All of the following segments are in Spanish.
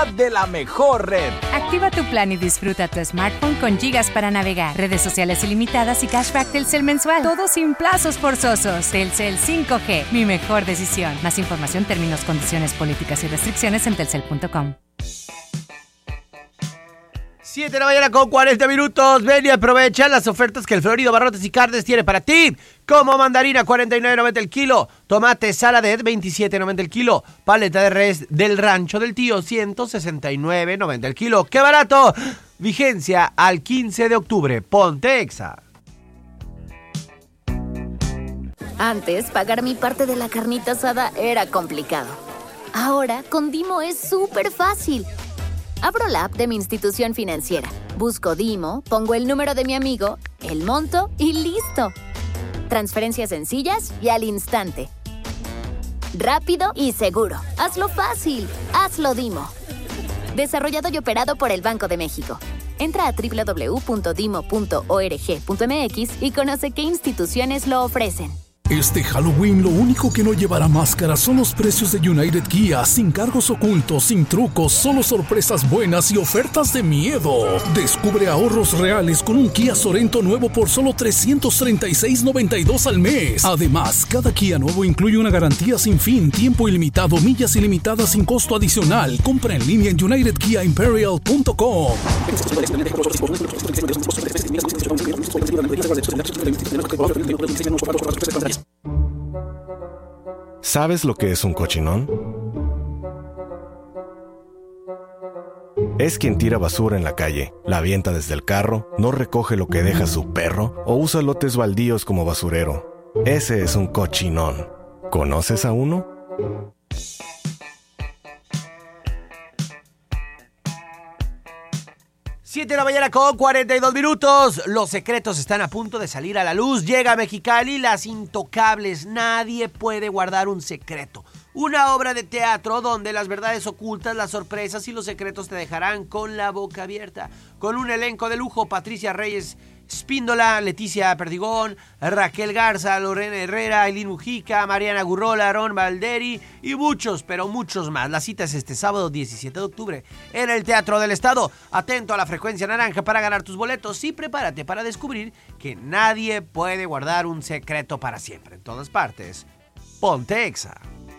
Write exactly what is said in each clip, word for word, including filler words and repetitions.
de la mejor red. Activa tu plan y disfruta tu smartphone con gigas para navegar, redes sociales ilimitadas y cashback Telcel mensual. Todo sin plazos forzosos. Telcel cinco G, mi mejor decisión. Más información, términos, condiciones, políticas y restricciones en telcel punto com. siete de la mañana con cuarenta minutos. Ven y aprovecha las ofertas que el Florido Barrotes y Carnes tiene para ti. Como mandarina, cuarenta y nueve noventa el kilo. Tomate saladet, veintisiete noventa el kilo. Paleta de res del Rancho del Tío, ciento sesenta y nueve noventa el kilo. ¡Qué barato! Vigencia al quince de octubre. Ponte Exa. Antes, pagar mi parte de la carnita asada era complicado. Ahora, con Dimo es súper fácil. Abro la app de mi institución financiera, busco Dimo, pongo el número de mi amigo, el monto y ¡listo! Transferencias sencillas y al instante. Rápido y seguro. Hazlo fácil. Hazlo Dimo. Desarrollado y operado por el Banco de México. Entra a doble u doble u doble u punto dimo punto org punto m x y conoce qué instituciones lo ofrecen. Este Halloween lo único que no llevará máscara son los precios de United Kia, sin cargos ocultos, sin trucos, solo sorpresas buenas y ofertas de miedo. Descubre ahorros reales con un Kia Sorento nuevo por solo trescientos treinta y seis noventa y dos al mes. Además, cada Kia nuevo incluye una garantía sin fin, tiempo ilimitado, millas ilimitadas sin costo adicional. Compra en línea en united kia imperial punto com. ¿Sabes lo que es un cochinón? Es quien tira basura en la calle, la avienta desde el carro, no recoge lo que deja su perro o usa lotes baldíos como basurero. Ese es un cochinón. ¿Conoces a uno? siete de la mañana con cuarenta y dos minutos. Los secretos están a punto de salir a la luz. Llega a Mexicali Las Intocables. Nadie puede guardar un secreto. Una obra de teatro donde las verdades ocultas, las sorpresas y los secretos te dejarán con la boca abierta. Con un elenco de lujo: Patricia Reyes Espíndola, Leticia Perdigón, Raquel Garza, Lorena Herrera, Aileen Mujica, Mariana Gurrola, Aaron Valderi y muchos, pero muchos más. La cita es este sábado diecisiete de octubre en el Teatro del Estado. Atento a la frecuencia naranja para ganar tus boletos y prepárate para descubrir que nadie puede guardar un secreto para siempre. En todas partes, ponte Exa.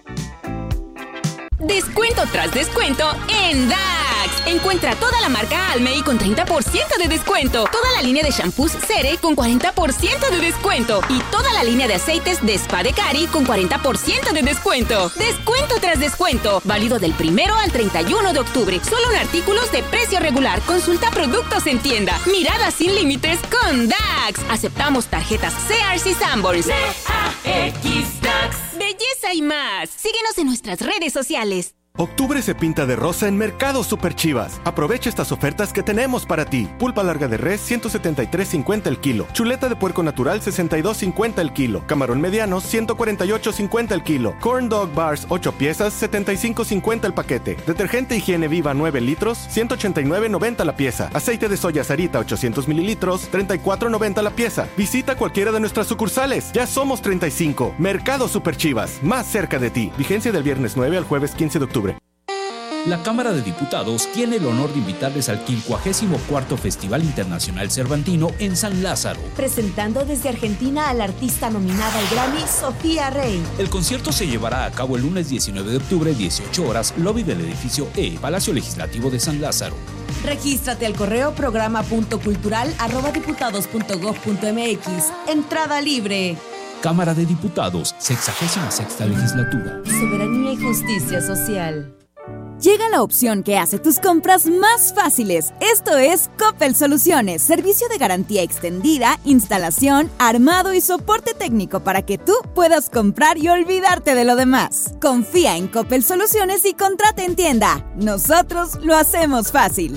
Descuento tras descuento en Dax. Encuentra toda la marca Almay con treinta por ciento de descuento. Toda la línea de shampoos Cere con cuarenta por ciento de descuento. Y toda la línea de aceites de Spa de Cari con cuarenta por ciento de descuento. Descuento tras descuento. Válido del primero al treinta y uno de octubre. Solo en artículos de precio regular. Consulta productos en tienda. Mirada sin límites con Dax. Aceptamos tarjetas Sears y Sanborns. D A X Dax. Belleza y más. Síguenos en nuestras redes sociales. Octubre se pinta de rosa en Mercado Super Chivas. Aprovecha estas ofertas que tenemos para ti. Pulpa larga de res, ciento setenta y tres cincuenta el kilo. Chuleta de puerco natural, sesenta y dos cincuenta el kilo. Camarón mediano, ciento cuarenta y ocho cincuenta el kilo. Corn Dog Bars, ocho piezas, setenta y cinco cincuenta el paquete. Detergente Higiene Viva, nueve litros, ciento ochenta y nueve noventa la pieza. Aceite de soya Sarita, ochocientos mililitros, treinta y cuatro noventa la pieza. Visita cualquiera de nuestras sucursales. Ya somos treinta y cinco. Mercado Super Chivas, más cerca de ti. Vigencia del viernes nueve al jueves quince de octubre. La Cámara de Diputados tiene el honor de invitarles al quincuagésimo cuarto Festival Internacional Cervantino en San Lázaro. Presentando desde Argentina a la artista nominada al Grammy, Sofía Rey. El concierto se llevará a cabo el lunes diecinueve de octubre, dieciocho horas, lobby del edificio E, Palacio Legislativo de San Lázaro. Regístrate al correo programa punto cultural arroba diputados punto gob punto m x. Entrada libre. Cámara de Diputados, sexagésima sexta legislatura. Soberanía y justicia social. Llega la opción que hace tus compras más fáciles. Esto es Coppel Soluciones, servicio de garantía extendida, instalación, armado y soporte técnico para que tú puedas comprar y olvidarte de lo demás. Confía en Coppel Soluciones y contrata en tienda. Nosotros lo hacemos fácil.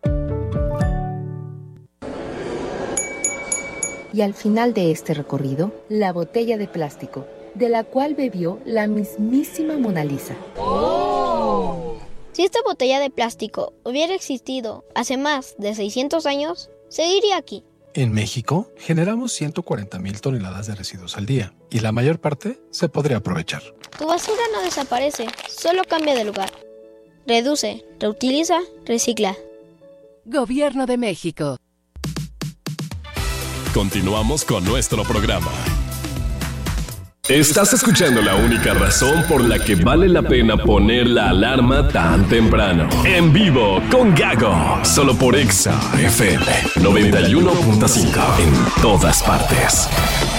Y al final de este recorrido, la botella de plástico, de la cual bebió la mismísima Mona Lisa. ¡Oh! Si esta botella de plástico hubiera existido hace más de seiscientos años, seguiría aquí. En México, generamos ciento cuarenta mil toneladas de residuos al día, y la mayor parte se podría aprovechar. Tu basura no desaparece, solo cambia de lugar. Reduce, reutiliza, recicla. Gobierno de México. Continuamos con nuestro programa. Estás escuchando la única razón por la que vale la pena poner la alarma tan temprano. En vivo con Gago. Solo por Exa F M noventa y uno punto cinco. En todas partes.